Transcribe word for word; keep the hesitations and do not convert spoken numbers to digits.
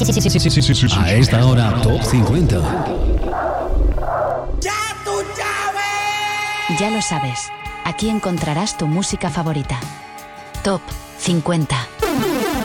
A esta hora, Top cincuenta. Ya lo sabes, aquí encontrarás tu música favorita. Top cincuenta.